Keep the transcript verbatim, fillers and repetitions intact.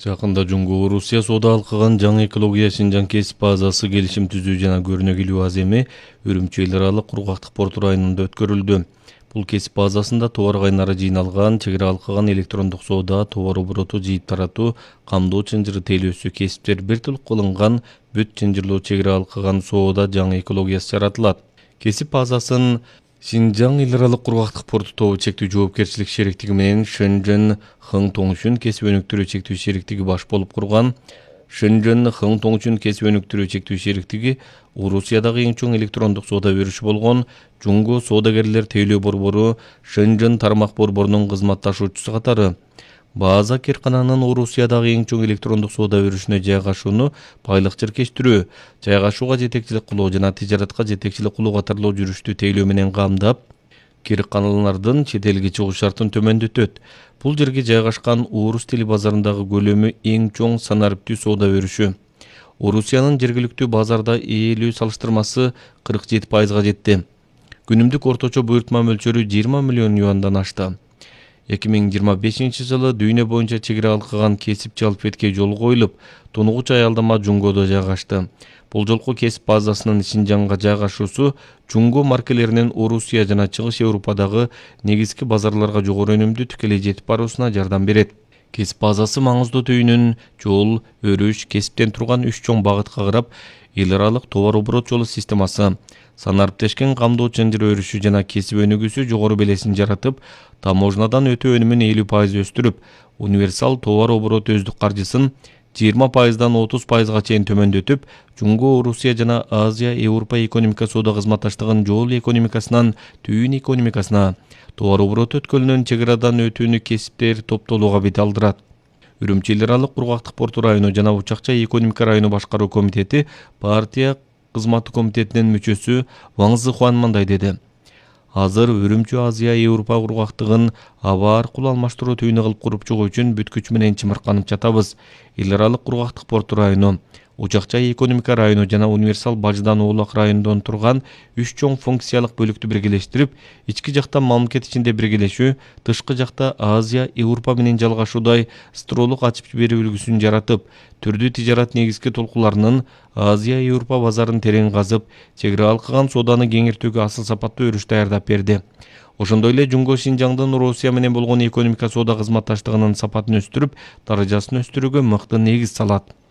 Жакында Жумго Орусия соода алкаган жаңы экология Шинжаң кесип базасы келишим түзүү жана көрнөгүлүү аземи Үрүмчү эл аралык кургактык порту районунда өткөрүлдү. Бул кесип базасында товар кайнары жыйналган, чегара алкаган электрондук соода, товар обороту жыйып таратуу, камдоо чынжыры тейлөөсү кесиптер бир тил кылынган, бүт чынжырлоо чегара алкаган соода жаңы экологиясы жаратылат. Кесип базасын Шинжаң эл аралык кургактык порту тобу чектүү жоопкерчилик шериктиги менен Шэньчжэн Хың Тоңшүн кесип өнүктүрүү чектүү шериктиги баш болуп курган. Шэньчжэн Хың Тоңшүн кесип өнүктүрүү чектүү шериктиги Орусиядагы эң чоң электрондук соода берүүчү болгон Жумго соодагерлер тейлөө борбору Шэньчжэн тармак борборунун кызматташуучусу катары. База Киркананын Орусиядагы эң чоң электрондук соода берүүшүнө жайгашууну байлык чиркештирүү, жайгашууга жетекчилик кылуу жана тижаратка жетекчилик кылуу катарлуу жүрүштү тейлөө менен камдап, кирканалардын чет элге чыгуу шартын төмөндөтөт. Бул жерге жайгашкан орус тили базарындагы көлөмү эң чоң санариптүү соода берүүшү. Орусиянын жергиликтүү базарда ээлүү салыштырмасы кырк жети пайызга жетти. Күнүмдүк орточо буйртма мөлчөрү жыйырма миллион юандан ашты. эки миң жыйырма бешинчи жылы дүйнө боюнча чегара алкаган кесипчи алфетке жол коюлуп, тунугуч аялдама Жумгодо жайгашты. Бул жолку кесип базасынын Шинжаңга жайгашуусу Жумго маркелеринин Орусия жана Чыгыш Европадагы негизги базарларга жогору өнүмдү тикелей жетип баруусуна жардам берет. Кесип базасы маңыздуу түйүнүн жол, өрүш, кесиптен турган үч чоң багытка карап, эл аралык товар оборот жолу системасы, санариптешкен камдоо чынжыры өрүшү жана кесип өнүгүүсү жогору белесин жаратып, таможнадан өтүү өнүмүн элүү пайыз өстүрүп, универсал товар оборот өздүк каржысын жыйырма пайыздан отуз пайызга чейин төмөндөтүп, Жумго Орусия жана Азия Европа экономика соода кызматташтыгынын жол экономикасынан түйүн экономикасына, товар оборот өткөлүнүн чегарадан өтүүнү кесиптер топтолууга бет алдырат. Үрүмчү эл аралык кургактык порту району жана Учакча экономика району башкаруу комитети партия кызматы комитетинин мүчөсү Ваң Зыхуан мындай деди. Азыр Үрүмчү Азия Европа кургактыгын аба аркылуу алмаштыруу түйүнү кылып куруп чыгуу үчүн бүт күч менен чымырканып жатабыз. Эл аралык кургактык порту району, Учакча экономика району жана универсал бажыдан оолак райондон турган үч чоң функциялык бөлүктү биргелештирип, ички жакта мамлекет ичинде биргелешүү, тышкы жакта Азия Европа менен жалгашуудай стролук ачып берүү үлгүсүн жаратып, түрдүү тижарат негизги толкуларынын Азия Европа базарын терең казып, чегара алкаган сооданы кеңейтүүгө асыл сапаттуу өрүш даярдап берди. Ошондой эле Жумго Шинжаңдын Орусия менен болгон экономика соода кызматташтыгынын сапатын өстүрүп, даражасын өстүрүүгө мыкты негиз салат.